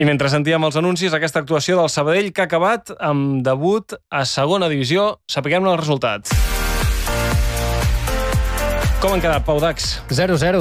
I mentre sentíem els anuncis, aquesta actuació del Sabadell que ha acabat amb debut a segona divisió. Sapiguem-ne el resultat. Com han quedat, Pau Dax? 0-0.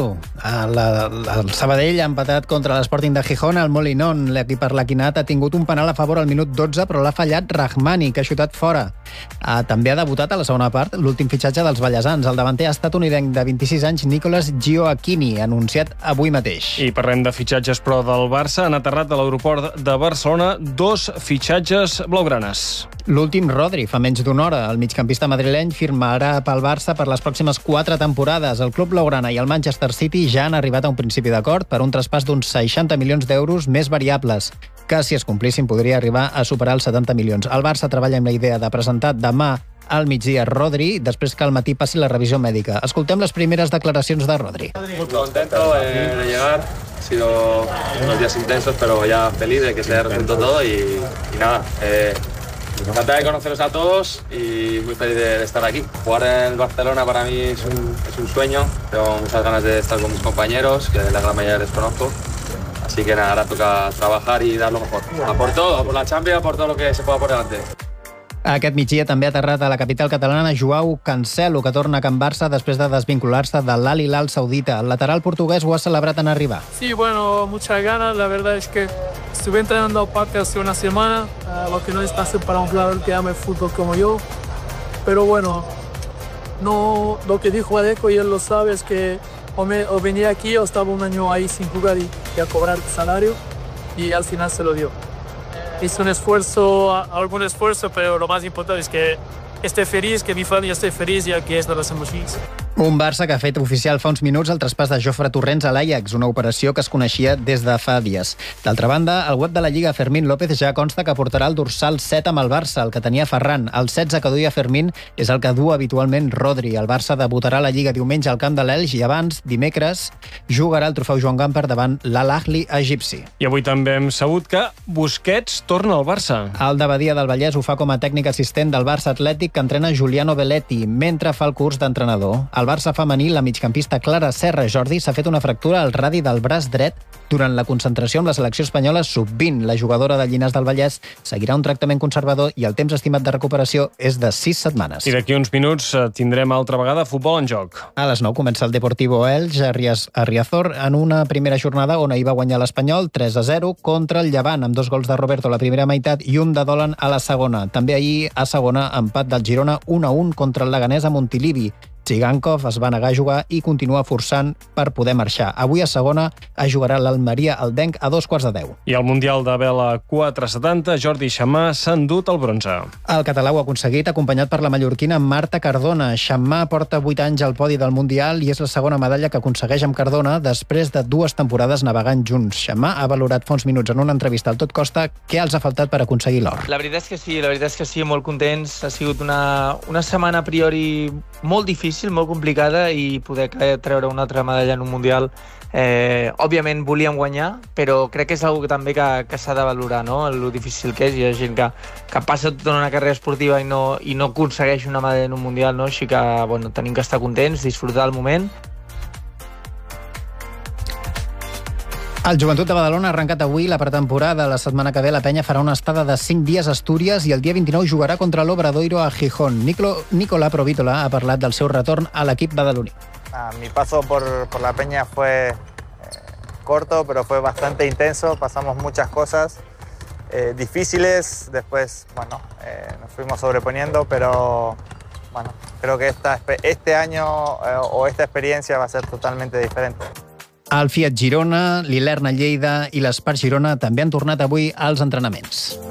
El Sabadell ha empatat contra l'Sporting de Gijón al Molinón. L'equip arlequinat ha tingut un penal a favor al minut 12, però l'ha fallat Rahmani, que ha xutat fora. També ha debutat a la segona part l'últim fitxatge dels ballesans. El davanter ha estat un idenc de 26 anys, Nicolas Gioacchini, anunciat avui mateix. I parlem de fitxatges, però del Barça. Han aterrat de l'aeroport de Barcelona 2 fitxatges blaugranes. L'últim, Rodri, fa menys d'una hora. El migcampista madrileny firmarà pel Barça per les pròximes 4 temporades. El club blaugrana i el Manchester City ja han arribat a un principi d'acord per un traspàs d'uns 60 milions d'euros més variables, que, si es complissin, podria arribar a superar els 70 milions. El Barça treballa amb la idea de presentar demà al migdia Rodri, després que al matí passi la revisió mèdica. Escoltem les primeres declaracions de Rodri. Muy contento de llegar. Ha sido unos días intensos, pero ya feliz de que se haya resuelto todo y nada. Encantado de conoceros a todos y muy feliz de estar aquí. Jugar en el Barcelona para mí es un sueño. Tengo muchas ganas de estar con mis compañeros, que la gran mayoría les conozco. Así que nada, ahora toca trabajar y dar lo mejor. A por todo, por la Champions, por todo lo que se pueda por delante. Aquest migdia també ha aterrat a la capital catalana Joao Cancelo, que torna a Can Barça després de desvincular-se de l'Al Hilal saudita. El lateral portuguès ho ha celebrat en arribar. Sí, bueno, muchas ganas. La verdad es que estuve entrenando aparte hace una semana, lo que no es fácil para un jugador que ama el fútbol como yo. Pero bueno, no, lo que dijo Adeco, y él lo sabe, es que o venía aquí o estaba un año ahí sin jugar y a cobrar salario, y al final se lo dio. Hice algún esfuerzo, pero lo más importante es que esté feliz, que mi familia esté feliz y aquí es donde hacemos feliz. Un Barça que ha fet oficial fa uns minuts el traspàs de Jofre Torrents a l'Ajax, una operació que es coneixia des de fa dies. D'altra banda, al web de la Lliga Fermín López ja consta que portarà el dorsal 7 amb el Barça, el que tenia Ferran. El 16 que duia Fermín és el que du habitualment Rodri. El Barça debutarà a la Lliga diumenge al camp de l'Elx i abans, dimecres, jugarà el trofeu Joan Gamper davant l'Al-Ahly egipci. I avui també hem sabut que Busquets torna al Barça. El de Badia del Vallès ho fa com a tècnic assistent del Barça Atlètic, que entrena Giuliano Belletti, mentre fa el curs d'entrenador. Al Barça femení, la migcampista Clara Serra Jordi s'ha fet una fractura al radi del braç dret durant la concentració amb la selecció espanyola sub-20. La jugadora de Llinars del Vallès seguirà un tractament conservador i el temps estimat de recuperació és de 6 setmanes. I d'aquí uns minuts tindrem altra vegada futbol en joc. A les 9 comença el Deportivo Elx a Riazor en una primera jornada on ahir va guanyar l'Espanyol 3-0 contra el Llevant, amb 2 gols de Roberto a la primera meitat i un de Dolan a la segona. També ahir, a segona, empat del Girona 1-1 contra el Leganés a Montilivi. Tsigankov es va negar a jugar i continua forçant per poder marxar. Avui a segona es jugarà l'Almeria Aldenc a 2:15. I al Mundial de Vela 470, Jordi Xamà s'ha endut el bronze. El català ho ha aconseguit, acompanyat per la mallorquina Marta Cardona. Xamà porta 8 anys al podi del Mundial i és la segona medalla que aconsegueix amb Cardona després de 2 temporades navegant junts. Xamà ha valorat fa uns minuts en una entrevista al Tot Costa què els ha faltat per aconseguir l'or. La veritat és que sí, molt contents. Ha sigut una setmana a priori molt difícil, molt complicada, i poder treure una altra medalla en un Mundial. Òbviament volíem guanyar, però crec que és una cosa també que s'ha de valorar, no? El difícil que és. Hi ha gent que passa tota una carrera esportiva i no aconsegueix una medalla en un Mundial, no? Així que bueno, tenim que estar contents, disfrutar del moment. El Joventut de Badalona ha arrencat avui la pretemporada. La setmana que ve la penya farà una estada de 5 dies a Astúries i el dia 29 jugarà contra l'Obradoiro a Gijón. Nicolà Provítola ha parlat del seu retorn a l'equip badaloní. Mi paso por la peña fue corto, pero fue bastante intenso. Pasamos muchas cosas difíciles. Después, bueno, nos fuimos sobreponiendo, pero bueno, creo que este año o esta experiencia va a ser totalmente diferente. El Fiat Girona, l'Ilerna Lleida i l'Espart Girona també han tornat avui als entrenaments.